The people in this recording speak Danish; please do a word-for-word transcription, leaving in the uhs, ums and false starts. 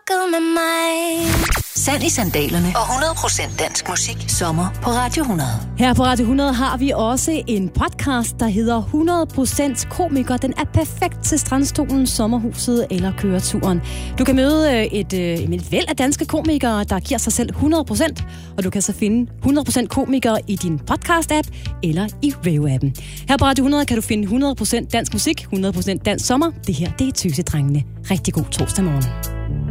fucket med mig. Sand i sandalerne og hundrede procent dansk musik. Sommer på Radio hundrede. Her på Radio hundrede har vi også en podcast, der hedder hundrede procent komiker. Den er perfekt til strandstolen, sommerhuset eller køreturen. Du kan møde et, et væld af danske komikere, der giver sig selv hundrede procent. Og du kan så finde hundrede procent komikere i din podcast-app eller i Wave-appen. Her på Radio hundrede kan du finde hundrede procent dansk musik, hundrede procent dansk sommer. Det her, det er Tøsedrengene. Rigtig god torsdag morgen.